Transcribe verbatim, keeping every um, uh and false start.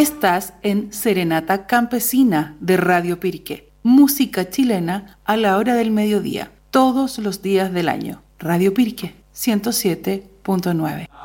Estás en Serenata Campesina de Radio Piriqué. Música chilena a la hora del mediodía, todos los días del año. Radio Piriqué, ciento siete punto nueve.